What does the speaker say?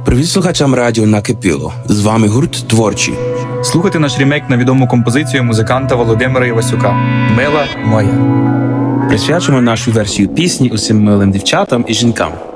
Привіт слухачам радіо «Накипіло». З вами гурт «Творчі». Слухайте наш ремейк на відому композицію музиканта Володимира Івасюка «Мила моя». Присвячуємо нашу версію пісні усім милим дівчатам і жінкам.